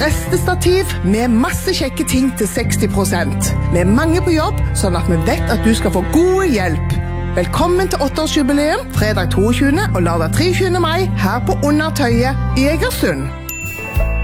Restestativ med masse kjekke ting til 60%. Vi mange på jobb, sånn at vi vet at du skal få god hjelp. Velkommen til 8-årsjubileum, fredag 22. og lørdag 23. mai, her på Under Tøye i Egersund.